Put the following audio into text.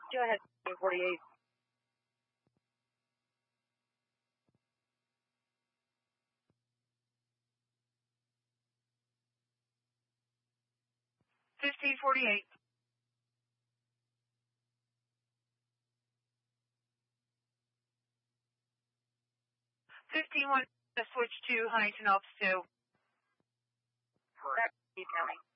Go ahead, 48. $15.48. 15-1, switch to Huntington Alps 2. Correct. Keep coming.